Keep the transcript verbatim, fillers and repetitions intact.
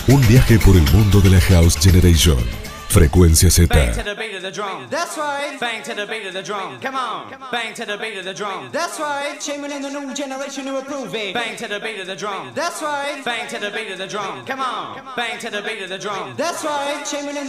Un viaje por el mundo de la House Generation. Frecuencia Z. Bang to the beat of the drum. That's right. Bang to the beat of the drum. Come on. Bang to the beat of the drum. That's right. Chiming in the new generation to approve it. Bang to the beat of the drum. That's right. Bang to the beat of the drum. Come on. Bang to the beat of the drum. That's right. Chiming in